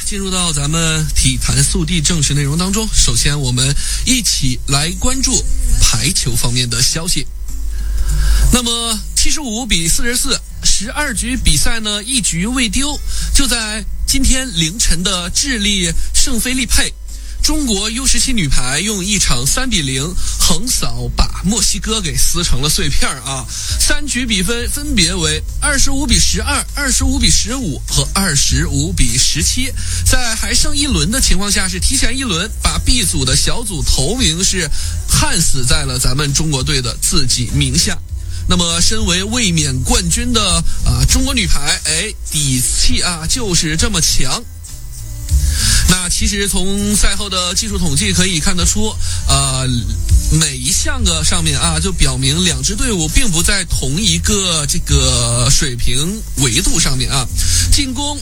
进入到咱们体坛速递正式内容当中。首先，我们一起来关注排球方面的消息。那么75比44 12局比赛呢，一局未丢。就在今天凌晨的智利圣菲利佩，中国 U17 女排用一场3比0横扫把墨西哥给撕成了碎片啊！3局比分分别为25比12、25比15和25比17。在还剩一轮的情况下，是提前一轮把 B 组的小组头名是焊死在了咱们中国队的自己名下。那么，身为卫冕冠军的中国女排，底气就是这么强。那其实从赛后的技术统计可以看得出，每一项的上面就表明两支队伍并不在同一个这个水平维度上面啊。进攻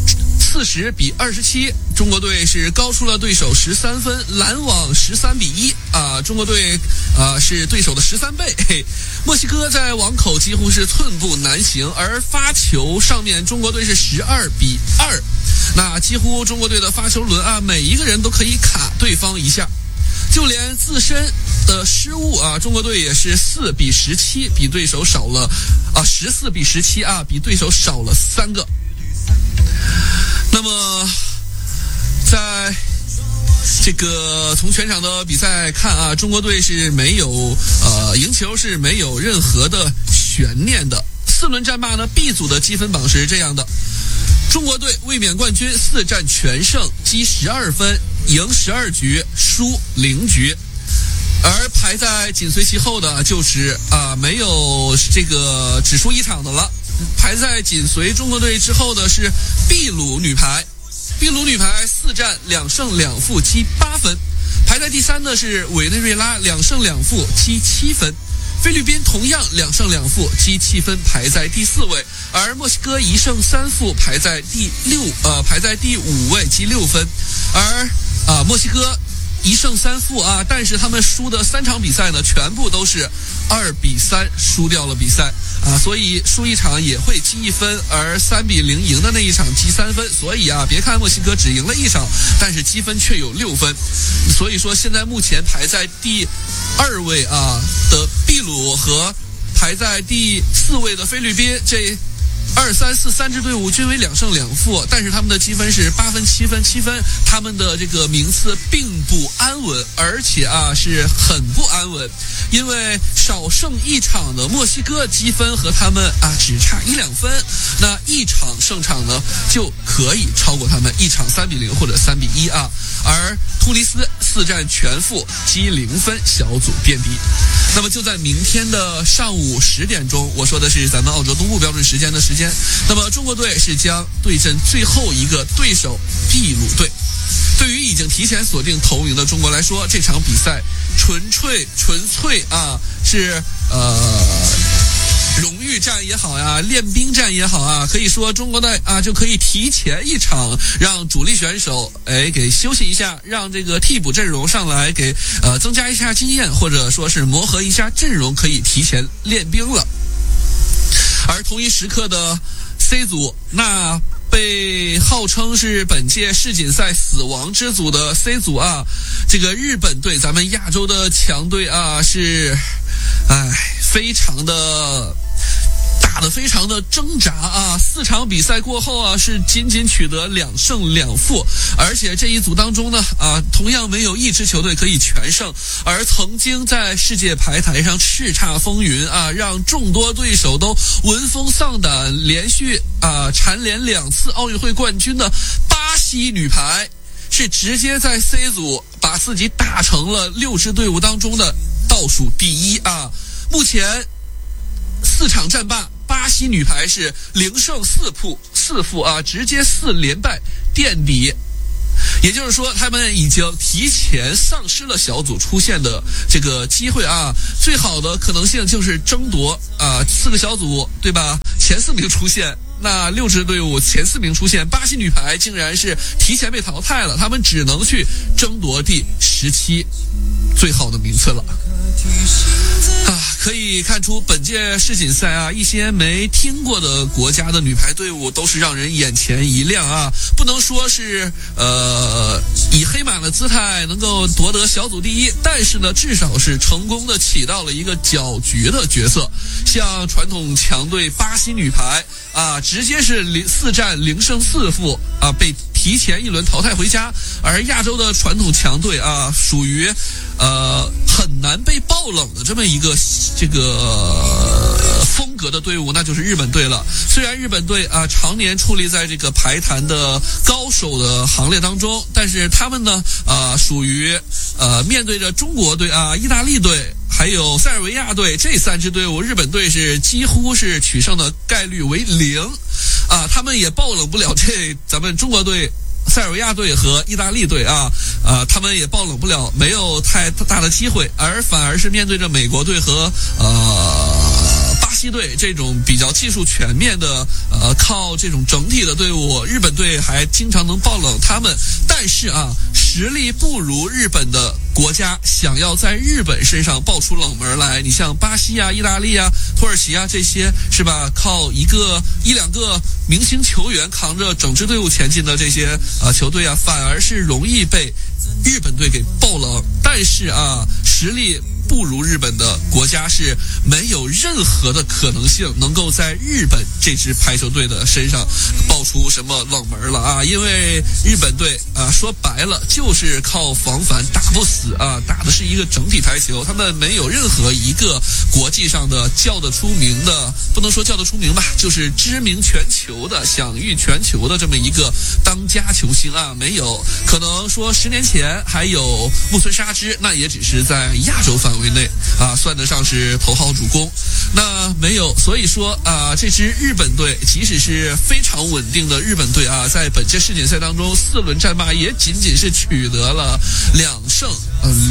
40比27，中国队是高出了对手13分，拦网13比1中国队是对手的13倍。墨西哥在网口几乎是寸步难行，而发球上面中国队是12比2。那几乎中国队的发球轮每一个人都可以卡对方一下，就连自身的失误中国队也是4比17，比对手少了14比17比对手少了3个。那么，在这个从全场的比赛看中国队是没有赢球是没有任何的悬念的。4轮战罢呢 ，B 组的积分榜是这样的。中国队卫冕冠军4战全胜，积12分，赢12局，输0局。而排在紧随其后的就是没有这个只输1场的了。排在紧随中国队之后的是秘鲁女排。秘鲁女排4战2胜2负，积8分。排在第3的是委内瑞拉2胜2负，积7分。菲律宾同样2胜2负，积7分，排在第4位。而墨西哥1胜3负，排在第5位，积6分。而墨西哥1胜3负但是他们输的3场比赛呢，全部都是2比3输掉了比赛所以输一场也会积1分，而3比0赢的那一场积3分。所以别看墨西哥只赢了1场，但是积分却有6分。所以说现在目前排在第2位的秘鲁和排在第4位的菲律宾，这2、3、4三支队伍均为2胜2负，但是他们的积分是8分、7分、7分，他们的这个名次并不安稳，而且是很不安稳，因为少胜1场的墨西哥积分和他们只差1-2分，那1场胜场呢就可以超过他们，1场3比0或者3比1而突尼斯4战全负，积0分，小组垫底。那么就在明天的上午10点钟，我说的是咱们澳洲东部标准时间的时间，那么中国队是将对阵最后一个对手秘鲁队。对于已经提前锁定头名的中国来说，这场比赛纯粹是荣誉战也好练兵战也好可以说中国队就可以提前一场让主力选手给休息一下，让这个替补阵容上来给增加一下经验，或者说是磨合一下阵容，可以提前练兵了。而同一时刻的 C 组，那被号称是本届世锦赛死亡之组的 C 组这个日本队，咱们亚洲的强队是非常的打得非常的挣扎4场比赛过后是仅仅取得2胜2负，而且这一组当中呢同样没有一支球队可以全胜，而曾经在世界排坛上叱咤风云让众多对手都闻风丧胆，连续蝉联2次奥运会冠军的巴西女排，是直接在 C 组把自己打成了6支队伍当中的倒数第1目前4场战罢，巴西女排是0胜4负直接4连败垫底。也就是说，他们已经提前丧失了小组出线的这个机会最好的可能性就是争夺4个小组，对吧？前4名出线，那6支队伍前4名出现，巴西女排竟然是提前被淘汰了，他们只能去争夺第17最好的名次了可以看出本届世锦赛啊，一些没听过的国家的女排队伍都是让人眼前一亮啊，不能说是以黑马的姿态能够夺得小组第一，但是呢，至少是成功的起到了一个搅局的角色。像传统强队巴西女排啊，直接是4战0胜4负啊，被提前一轮淘汰回家。而亚洲的传统强队啊，属于很难被爆冷的这么一个风格的队伍，那就是日本队了。虽然日本队啊常年矗立在这个排坛的高手的行列当中，但是他们呢属于面对着中国队啊、意大利队还有塞尔维亚队这3支队伍，日本队是几乎是取胜的概率为0啊，他们也爆冷不了咱们中国队、塞尔维亚队和意大利队他们也爆冷不了，没有太大的机会，反而是面对着美国队和巴西队这种比较技术全面的靠这种整体的队伍，日本队还经常能爆冷他们。但是实力不如日本的国家想要在日本身上爆出冷门来，你像巴西啊、意大利啊、土耳其啊这些是吧，靠一两个明星球员扛着整支队伍前进的这些球队啊，反而是容易被日本队给爆冷。但是实力不如日本的国家是没有任何的可能性能够在日本这支排球队的身上爆出什么冷门了因为日本队说白了就是靠防反打不死打的是一个整体排球，他们没有任何一个国际上的叫得出名的，不能说叫得出名吧，就是知名全球的、享誉全球的这么一个当家球星没有。可能说10年前还有木村沙织，那也只是在亚洲范围内算得上是头号主攻，那没有。所以说这支日本队即使是非常稳定的日本队在本届世锦赛当中4轮战罢也仅仅是取得了2胜